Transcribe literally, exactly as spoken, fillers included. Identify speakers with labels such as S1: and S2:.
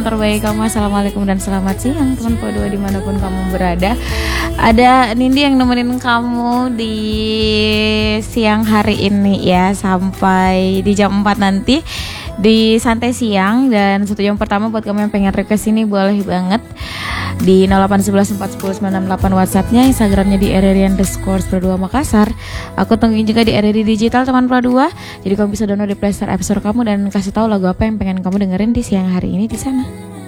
S1: terbaik kamu. Assalamualaikum dan selamat siang teman Pro dua dimanapun kamu berada. Ada Nindi yang nemenin kamu di siang hari ini ya, sampai di jam empat nanti di Santai Siang. Dan satu jam pertama buat kamu yang pengen request ini boleh banget di nol delapan satu satu empat satu sembilan enam delapan WhatsAppnya, Instagramnya di R R I underscore Pro dua Makassar. Aku tungguin juga di R R I Digital teman Pro dua. Jadi kamu bisa download di Play Store App Store kamu dan kasih tahu lagu apa yang pengen kamu dengerin di siang hari ini di sana.